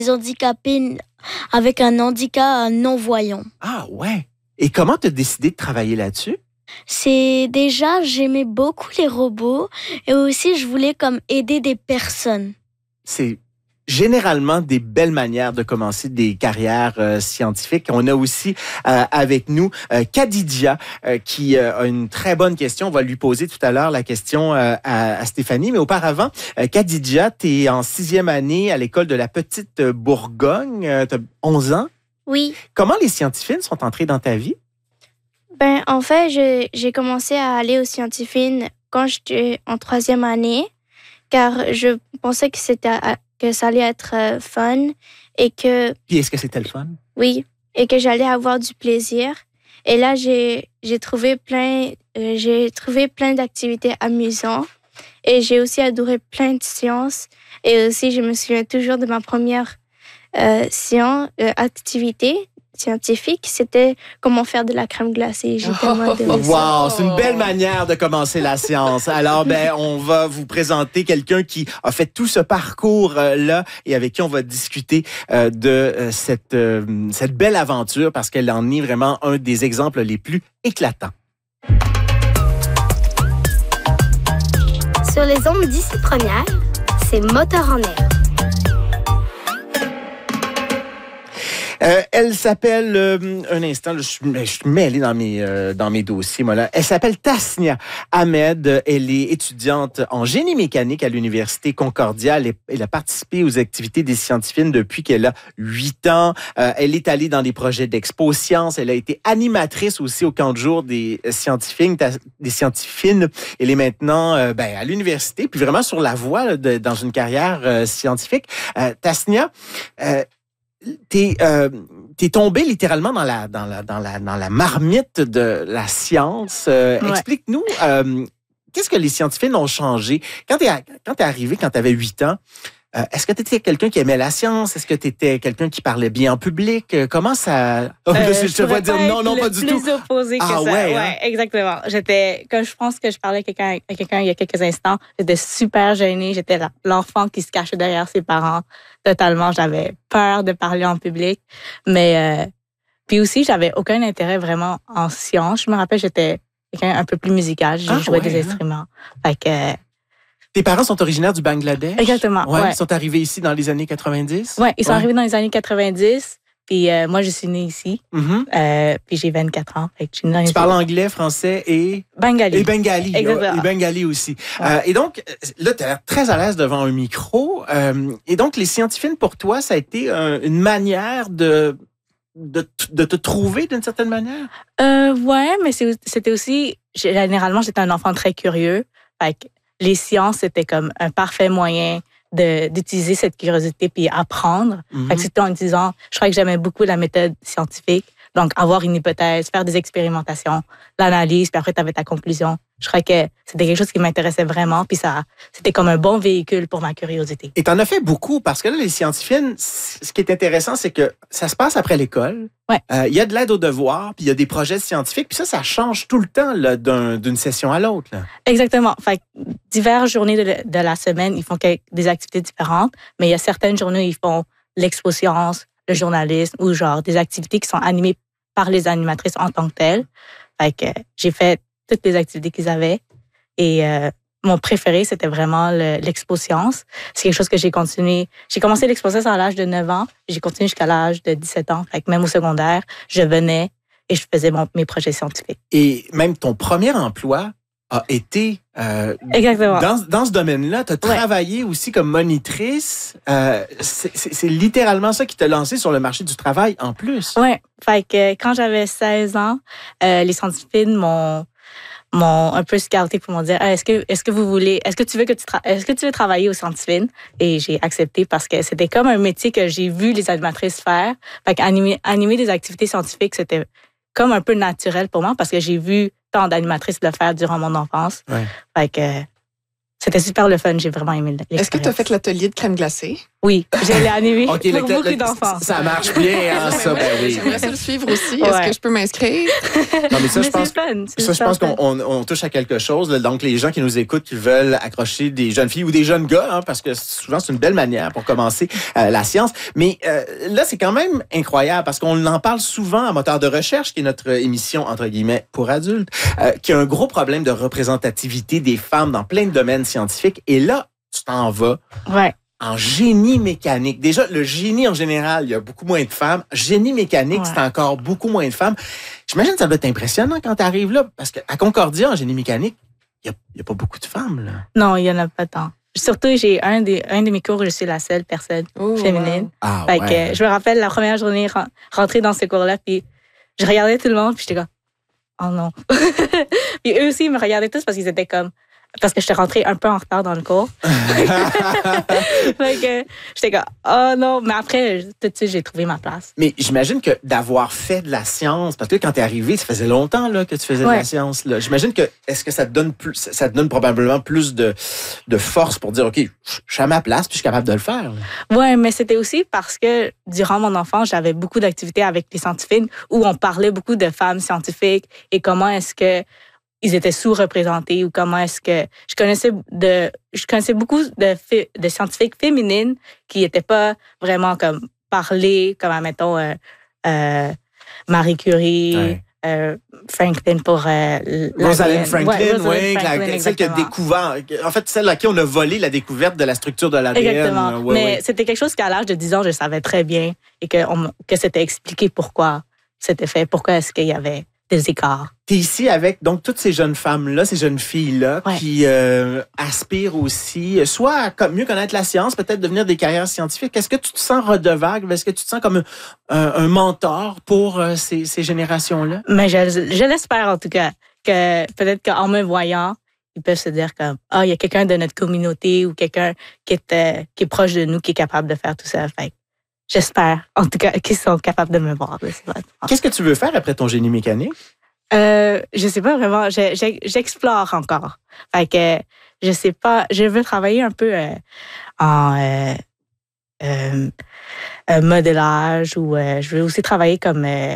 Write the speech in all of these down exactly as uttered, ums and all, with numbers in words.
handicapés avec un handicap non-voyant. Ah ouais. Et comment tu as décidé de travailler là-dessus? C'est déjà, j'aimais beaucoup les robots et aussi je voulais comme aider des personnes. C'est généralement des belles manières de commencer des carrières euh, scientifiques. On a aussi euh, avec nous euh, Khadija euh, qui euh, a une très bonne question. On va lui poser tout à l'heure la question euh, à, à Stéphanie. Mais auparavant, euh, Khadija, tu es en sixième année à l'école de la Petite Bourgogne. Euh, tu as onze ans. Oui. Comment les scientifiques sont entrés dans ta vie? Ben, en fait, je, j'ai commencé à aller aux scientifiques quand j'étais en troisième année, car je pensais que c'était que ça allait être fun et que... Puis est-ce que c'était le fun? Oui, et que j'allais avoir du plaisir. Et là, j'ai, j'ai trouvé plein, euh, j'ai trouvé plein d'activités amusantes et j'ai aussi adoré plein de sciences. Et aussi, je me souviens toujours de ma première euh, science, euh, activité scientifique, c'était comment faire de la crème glacée. J'ai tellement aimé ça. Wow, c'est une belle manière de commencer la science. Alors, ben, on va vous présenter quelqu'un qui a fait tout ce parcours-là et avec qui on va discuter euh, de euh, cette, euh, cette belle aventure parce qu'elle en est vraiment un des exemples les plus éclatants. Sur les ondes d'ici première, c'est Moteur en air. Euh, elle s'appelle, euh, un instant, je suis, je suis mêlé dans mes, euh, dans mes dossiers, moi, là. Elle s'appelle Tasnia Ahmed. Elle est étudiante en génie mécanique à l'Université Concordia. Elle, est, elle a participé aux activités des scientifiques depuis qu'elle a huit ans. Euh, elle est allée dans des projets d'expo sciences. Elle a été animatrice aussi au camp de jour des scientifiques, des scientifiques. Elle est maintenant, euh, ben, à l'université, puis vraiment sur la voie, là, de, dans une carrière euh, scientifique. Euh, Tasnia, euh, T'es, euh, t'es tombé littéralement dans la, dans la, dans la, dans la marmite de la science. Euh, ouais. Explique-nous, euh, qu'est-ce que les scientifiques ont changé? Quand t'es, quand t'es arrivé, quand t'avais huit ans, euh, est-ce que t'étais quelqu'un qui aimait la science? Est-ce que t'étais quelqu'un qui parlait bien en public? comment ça... Oh, euh, je te vois dire non, non, pas du tout. Plus opposé que ah, ça. Ouais, ouais hein? Exactement. J'étais, quand je pense que je parlais à quelqu'un, à quelqu'un il y a quelques instants, j'étais super gênée. J'étais la, l'enfant qui se cachait derrière ses parents. Totalement, j'avais peur de parler en public. Mais, euh, puis aussi, j'avais aucun intérêt vraiment en sciences. Je me rappelle, j'étais quelqu'un un peu plus musical. J'ai ah, joué ouais, des hein? instruments. Fait que... Tes parents sont originaires du Bangladesh? Exactement, ouais. ouais. Ils sont arrivés ici dans les années quatre-vingt-dix? Ouais, ils sont ouais. arrivés dans les années quatre-vingt-dix. Puis euh, moi, je suis née ici. Mm-hmm. Euh, puis j'ai vingt-quatre ans. Fait que je suis née tu parles anglais, français et... Bengali. Et Bengali. Exactement. Et Bengali aussi. Ouais. Euh, et donc, là, tu as l'air très à l'aise devant un micro. Euh, et donc, les scientifiques, pour toi, ça a été un, une manière de, de, de te trouver d'une certaine manière? Euh, ouais, mais c'est, c'était aussi... Généralement, j'étais un enfant très curieux. Fait que les sciences, c'était comme un parfait moyen de, d'utiliser cette curiosité puis apprendre. Mm-hmm. Fait que c'était en disant, je crois que j'aimais beaucoup la méthode scientifique. Donc, avoir une hypothèse, faire des expérimentations, l'analyse, puis après, tu avais ta conclusion. Je crois que c'était quelque chose qui m'intéressait vraiment, puis ça, c'était comme un bon véhicule pour ma curiosité. Et tu en as fait beaucoup, parce que là, les scientifiques, ce qui est intéressant, c'est que ça se passe après l'école. Ouais. Euh, il y a de l'aide aux devoirs, puis il y a des projets scientifiques, puis ça, ça change tout le temps là, d'un, d'une session à l'autre. Là. Exactement. Fait que diverses journées de, de la semaine, ils font des activités différentes, mais il y a certaines journées où ils font l'expo science, le journalisme ou genre des activités qui sont animées par les animatrices en tant que telles. Fait que j'ai fait toutes les activités qu'ils avaient et euh, mon préféré, c'était vraiment le, l'expo science. C'est quelque chose que j'ai continué. J'ai commencé l'expo science à l'âge de neuf ans. J'ai continué jusqu'à l'âge de dix-sept ans. Fait que même au secondaire, je venais et je faisais mon, mes projets scientifiques. Et même ton premier emploi a été euh, Exactement. Dans, dans ce domaine-là. Tu as ouais. travaillé aussi comme monitrice. Euh, c'est, c'est, c'est littéralement ça qui t'a lancé sur le marché du travail en plus. Oui. Fait que quand j'avais seize ans, euh, les scientifiques m'ont m'ont un peu scouté pour me dire ah, est-ce que est-ce que vous voulez est-ce que tu veux que tu tra- est-ce que tu veux travailler au scientifique et j'ai accepté parce que c'était comme un métier que j'ai vu les animatrices faire. Fait qu'animer animer des activités scientifiques, c'était comme un peu naturel pour moi parce que j'ai vu tant d'animatrices le faire durant mon enfance. Ouais. Fait que c'était super le fun. J'ai vraiment aimé l'expérience. Est-ce que tu as fait l'atelier de crème glacée? Oui, je l'ai animé okay, pour le, beaucoup le, d'enfants. Ça marche bien, hein, ça, ben oui. J'aimerais ça le suivre aussi. Ouais. Est-ce que je peux m'inscrire? Non, mais ça, mais je pense, fun, ça, je pense qu'on on, on touche à quelque chose. Là. Donc, les gens qui nous écoutent, qui veulent accrocher des jeunes filles ou des jeunes gars, hein, parce que souvent, c'est une belle manière pour commencer euh, la science. Mais euh, là, c'est quand même incroyable parce qu'on en parle souvent à Moteur de recherche, qui est notre émission, entre guillemets, pour adultes, euh, qui a un gros problème de représentativité des femmes dans plein de domaines scientifiques. Et là, tu t'en vas ouais. en génie mécanique. Déjà, le génie en général, il y a beaucoup moins de femmes. Génie mécanique, ouais. c'est encore beaucoup moins de femmes. J'imagine que ça doit être impressionnant quand tu arrives là, parce qu'à Concordia, en génie mécanique, il n'y a, a pas beaucoup de femmes. Là. Non, il n'y en a pas tant. Surtout, j'ai un, des, un de mes cours où je suis la seule personne oh, féminine. Wow. Ah, fait ouais. que, je me rappelle la première journée rentrée dans ce cours-là, puis je regardais tout le monde, puis j'étais comme, oh non. Puis eux aussi, ils me regardaient tous parce qu'ils étaient comme, parce que j'étais rentrée un peu en retard dans le cours. Fait que j'étais comme, oh non. Mais après, tout de suite, j'ai trouvé ma place. Mais j'imagine que d'avoir fait de la science, parce que quand t'es arrivé, ça faisait longtemps là, que tu faisais ouais. de la science. Là. J'imagine que, est-ce que ça te donne plus, ça te donne probablement plus de, de force pour dire, OK, je suis à ma place, puis je suis capable de le faire. Là. Ouais, mais c'était aussi parce que durant mon enfance, j'avais beaucoup d'activités avec les scientifiques où on parlait beaucoup de femmes scientifiques et comment est-ce que ils étaient sous-représentés ou comment est-ce que je connaissais de je connaissais beaucoup de de scientifiques féminines qui étaient pas vraiment comme parlées comme admettons euh, euh, Marie Curie, ouais. euh, Franklin pour euh, Rosalind Franklin, ouais, oui, Franklin, celle qui a découvert, en fait celle à qui on a volé la découverte de la structure de l'A D N. Exactement. Ouais, mais ouais. c'était quelque chose qu'à l'âge de dix ans je savais très bien et que on, que c'était expliqué pourquoi c'était fait, pourquoi est-ce qu'il y avait des écarts. Tu es ici avec donc toutes ces jeunes femmes-là, ces jeunes filles-là ouais. qui euh, aspirent aussi, soit à mieux connaître la science, peut-être devenir des carrières scientifiques. Est-ce que tu te sens redevable? Est-ce que tu te sens comme un, un, un mentor pour euh, ces, ces générations-là? Mais je, je l'espère en tout cas, que peut-être qu'en me voyant, ils peuvent se dire comme ah, oh, il y a quelqu'un de notre communauté ou quelqu'un qui est, euh, qui est proche de nous, qui est capable de faire tout ça. Fait j'espère, en tout cas, qu'ils sont capables de me voir. Qu'est-ce que tu veux faire après ton génie mécanique? Euh, je sais pas vraiment. Je, je, j'explore encore. Fait que, je sais pas. Je veux travailler un peu euh, en euh, euh, euh, modélage ou euh, je veux aussi travailler comme euh,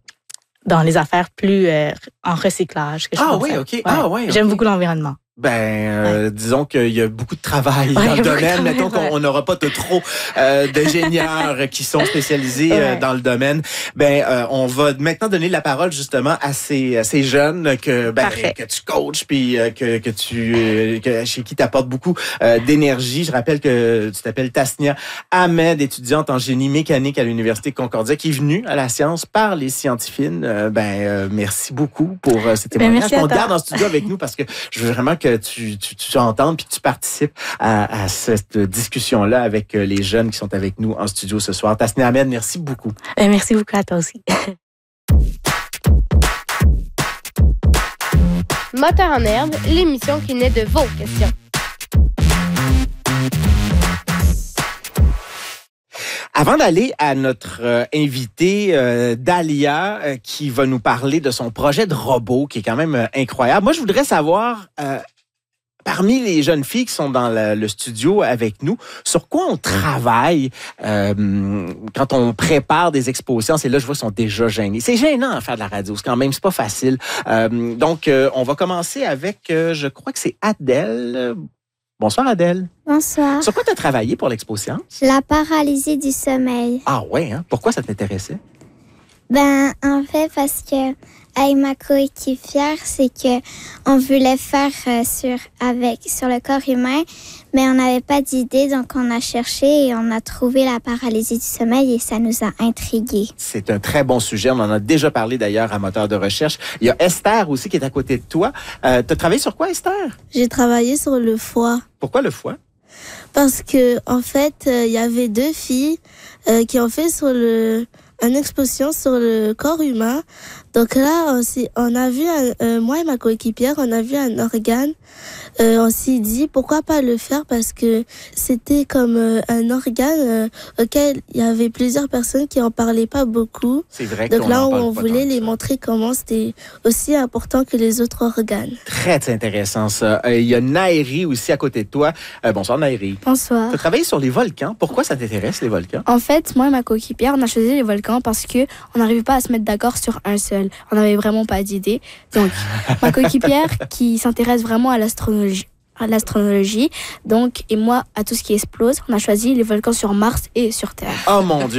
dans les affaires plus euh, en recyclage. Que je ah oui, OK. Ouais. Ah ouais, J'aime okay. beaucoup l'environnement. Ben, euh, ouais. disons qu'il y a beaucoup de travail ouais, dans le domaine. De Mettons qu'on n'aura pas de trop euh, d'ingénieurs qui sont spécialisés ouais. euh, dans le domaine. Ben, euh, on va maintenant donner la parole justement à ces, à ces jeunes que ben que tu coaches puis euh, que que tu euh, que, chez qui t'apportes beaucoup euh, d'énergie. Je rappelle que tu t'appelles Tasnia Ahmed, étudiante en génie mécanique à l'Université Concordia, qui est venue à la science par les scientifiques. Euh, ben, euh, merci beaucoup pour euh, ces témoignages. Ben, on te garde en studio avec nous parce que je veux vraiment que tu, tu, tu entendes puis que tu participes à, à cette discussion-là avec les jeunes qui sont avec nous en studio ce soir. Tasnia Ahmed, merci beaucoup. Euh, merci beaucoup à toi aussi. Moteur en herbe, l'émission qui naît de vos questions. Avant d'aller à notre euh, invité euh, Dalia, euh, qui va nous parler de son projet de robot, qui est quand même euh, incroyable. Moi, je voudrais savoir, euh, parmi les jeunes filles qui sont dans le, le studio avec nous, sur quoi on travaille euh, quand on prépare des expositions. Et là, je vois qu'ils sont déjà gênés. C'est gênant à faire de la radio, c'est quand même, c'est pas facile. Euh, donc, euh, on va commencer avec, euh, je crois que c'est Adèle. Bonsoir, Adèle. Bonsoir. Sur quoi tu as travaillé pour l'Expo Science? La paralysie du sommeil. Ah ouais, hein? Pourquoi ça t'intéressait? Ben, en fait, parce que avec ma coéquipière, c'est que on voulait faire euh, sur avec sur le corps humain, mais on n'avait pas d'idée, donc on a cherché et on a trouvé la paralysie du sommeil et ça nous a intrigués. C'est un très bon sujet. On en a déjà parlé d'ailleurs à Moteur de recherche. Il y a Esther aussi qui est à côté de toi. Euh, tu as travaillé sur quoi, Esther? J'ai travaillé sur le foie. Pourquoi le foie? Parce que en fait, il euh, y avait deux filles euh, qui ont fait sur le une exposition sur le corps humain. Donc là, on, s'est, on a vu, un, euh, moi et ma coéquipière, on a vu un organe. Euh, on s'est dit, pourquoi pas le faire parce que c'était comme euh, un organe euh, auquel il y avait plusieurs personnes qui en parlaient pas beaucoup. C'est vrai Donc qu'on là, en parle on pas voulait tant que les ça. montrer comment c'était aussi important que les autres organes. Très intéressant, ça. Euh, Il y a Nairi aussi à côté de toi. Euh, bonsoir, Nairi. Bonsoir. Tu as travaillé sur les volcans. Pourquoi ça t'intéresse, les volcans? En fait, moi et ma coéquipière, on a choisi les volcans parce que on n'arrivait pas à se mettre d'accord sur un seul. On n'avait vraiment pas d'idée. Donc, ma coéquipière qui s'intéresse vraiment à l'astronomie, à l'astronomie, donc, et moi à tout ce qui explose, on a choisi les volcans sur Mars et sur Terre. Oh mon Dieu!